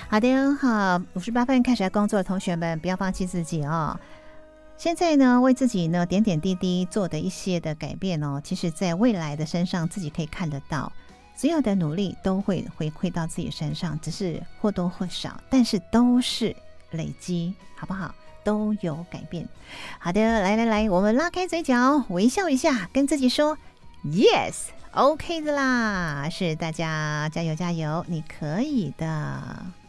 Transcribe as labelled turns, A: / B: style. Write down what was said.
A: 好的，好，58分开始来工作的同学们，不要放弃自己哦。现在呢，为自己呢点点滴滴做的一些的改变哦，其实在未来的身上自己可以看得到，所有的努力都会回馈到自己身上，只是或多或少，但是都是累积，好不好？都有改变。好的，来，我们拉开嘴角，微笑一下，跟自己说 yes。OK 的啦，是大家加油加油，你可以的。